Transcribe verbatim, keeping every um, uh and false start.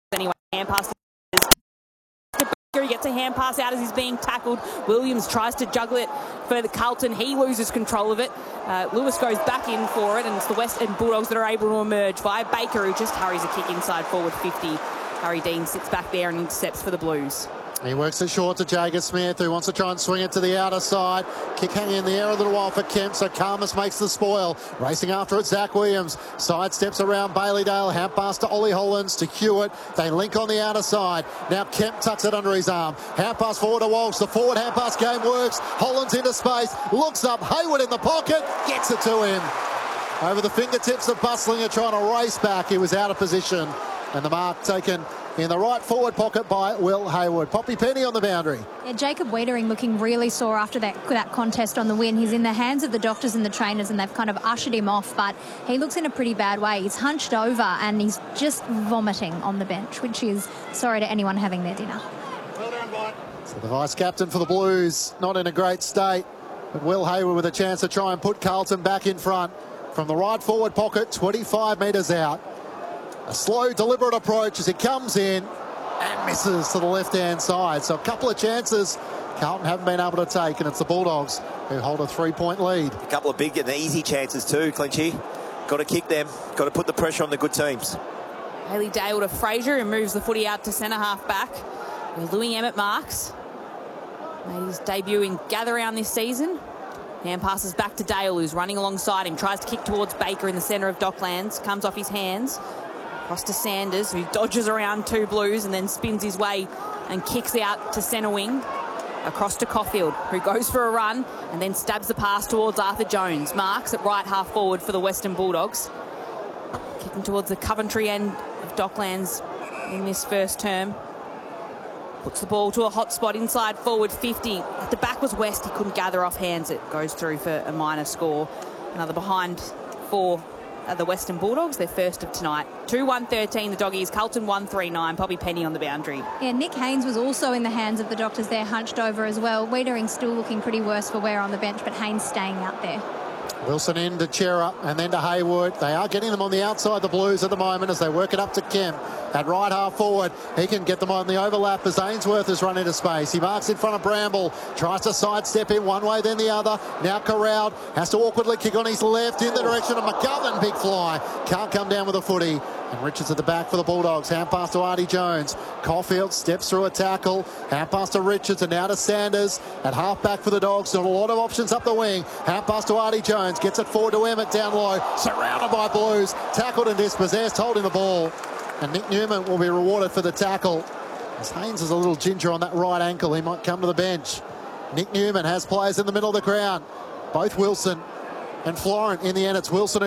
anyway. Hand pass. He gets a hand pass out as he's being tackled. Williams tries to juggle it for the Carlton. He loses control of it. Uh, Lewis goes back in for it, and it's the Western Bulldogs that are able to emerge via Baker, who just hurries a kick inside forward fifty. Harry Dean sits back there and intercepts for the Blues. He works it short to Jager Smith, who wants to try and swing it to the outer side. Kick hanging in the air a little while for Kemp, so Karmas makes the spoil. Racing after it, Zach Williams. Side steps around Bailey-Dale. Hand pass to Ollie Hollands, to Hewitt. They link on the outer side. Now Kemp tucks it under his arm. Hand pass forward to Walsh. The forward hand pass game works. Hollands into space. Looks up. Hayward in the pocket. Gets it to him. Over the fingertips of Bustlinger, trying to race back. He was out of position. And the mark taken in the right forward pocket by Will Hayward. Poppy Penny on the boundary. Yeah, Jacob Wiedering looking really sore after that, that contest on the win. He's in the hands of the doctors and the trainers, and they've kind of ushered him off, but he looks in a pretty bad way. He's hunched over and he's just vomiting on the bench, which is sorry to anyone having their dinner. Well done, Mike. So the vice-captain for the Blues, not in a great state, but Will Hayward with a chance to try and put Carlton back in front from the right forward pocket, twenty-five metres out. A slow, deliberate approach as he comes in and misses to the left-hand side. So a couple of chances Carlton haven't been able to take, and it's the Bulldogs who hold a three-point lead. A couple of big and easy chances too, Clinchy. Got to kick them. Got to put the pressure on the good teams. Haley Dale to Fraser, who moves the footy out to centre half back. Louis Emmett marks. Made his debut in Gather Round this season. Hand passes back to Dale, who's running alongside him. Tries to kick towards Baker in the centre of Docklands. Comes off his hands. Across to Sanders, who dodges around two Blues and then spins his way and kicks out to centre wing. Across to Caulfield, who goes for a run and then stabs the pass towards Arthur Jones. Marks at right half forward for the Western Bulldogs. Kicking towards the Coventry end of Docklands in this first term. Puts the ball to a hot spot inside forward fifty. At the back was West. He couldn't gather off hands. It goes through for a minor score. Another behind for Uh, the Western Bulldogs, their first of tonight. two one thirteen, the Doggies. Carlton one three nine. Poppy Penny on the boundary. Yeah, Nick Haynes was also in the hands of the doctors there, hunched over as well. Wiedering still looking pretty worse for wear on the bench, but Haynes staying out there. Wilson in to Chera and then to Hayward. They are getting them on the outside, the Blues, at the moment, as they work it up to Kemp. At right half forward, he can get them on the overlap as Ainsworth has run into space. He marks in front of Bramble, tries to sidestep in one way then the other. Now corralled, has to awkwardly kick on his left in the direction of McGovern. Big fly, can't come down with a footy. And Richards at the back for the Bulldogs. Hand pass to Artie Jones. Caulfield steps through a tackle. Hand pass to Richards and now to Sanders. At half back for the Dogs. Not a lot of options up the wing. Hand pass to Artie Jones. Gets it forward to Emmett down low. Surrounded by Blues. Tackled and dispossessed. Holding the ball. And Nick Newman will be rewarded for the tackle. As Haynes is a little ginger on that right ankle, he might come to the bench. Nick Newman has players in the middle of the ground. Both Wilson and Florent in the end. It's Wilson